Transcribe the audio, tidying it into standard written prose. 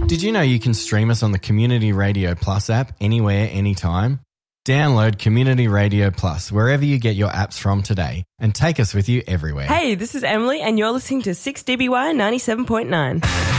Did you know you can stream us on the Community Radio Plus app anywhere, anytime? Download Community Radio Plus wherever you get your apps from today and take us with you everywhere. Hey, this is Emily and you're listening to 6DBY 97.9.